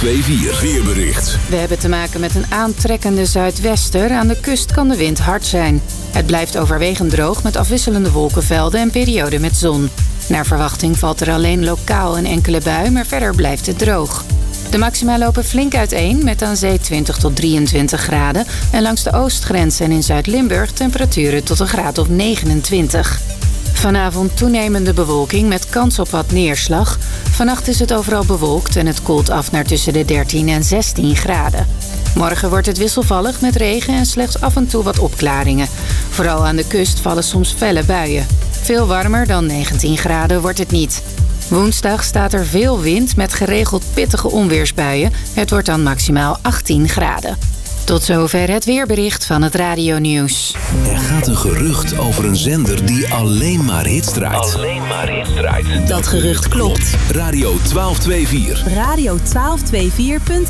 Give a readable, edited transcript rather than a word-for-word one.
1224 weerbericht. We hebben te maken met een aantrekkende zuidwester. Aan de kust kan de wind hard zijn. Het blijft overwegend droog met afwisselende wolkenvelden en perioden met zon. Naar verwachting valt er alleen lokaal een enkele bui, maar verder blijft het droog. De maxima lopen flink uiteen met aan zee 20 tot 23 graden... en langs de oostgrens en in Zuid-Limburg temperaturen tot een graad of 29. Vanavond toenemende bewolking met kans op wat neerslag. Vannacht is het overal bewolkt en het koelt af naar tussen de 13 en 16 graden. Morgen wordt het wisselvallig met regen en slechts af en toe wat opklaringen. Vooral aan de kust vallen soms felle buien. Veel warmer dan 19 graden wordt het niet. Woensdag staat er veel wind met geregeld pittige onweersbuien. Het wordt dan maximaal 18 graden. Tot zover het weerbericht van het Radio Nieuws. Er gaat een gerucht over een zender die alleen maar hits draait. Dat gerucht klopt. Radio 1224. Radio1224.nl